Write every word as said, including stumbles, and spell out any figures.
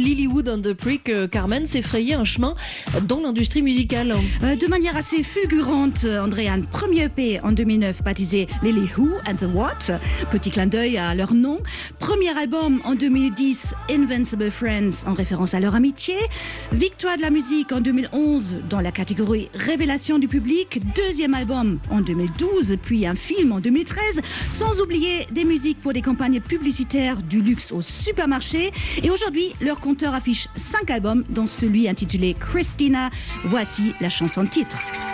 Lilywood and the Prick, euh, Carmen, s'est frayé un chemin dans l'industrie musicale. Euh, de manière assez fulgurante, Andréane, premier E P en deux mille neuf baptisé Lily Who and the What, petit clin d'œil à leur nom. Premier album en deux mille dix, Invincible Friends, en référence à leur amitié. Victoire de la musique en deux mille onze dans la catégorie Révélation du public. Deuxième album en deux mille douze, puis un film en deux mille treize, sans oublier des musiques pour des campagnes publicitaires, du luxe au supermarché. Et aujourd'hui, leur compteur affiche cinq albums, dont celui intitulé Christina. Voici la chanson de titre.